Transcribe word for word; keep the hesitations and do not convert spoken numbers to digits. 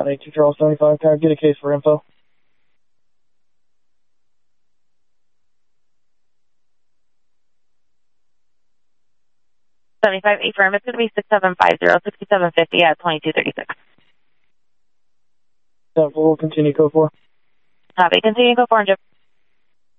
nine eight two Charles seventy-five, can I get a case for info? seventy-five, affirm. It's going to be six seven five zero, six seven five zero at twenty-two thirty-six. ten four, we'll continue code four. Copy. Continue code four and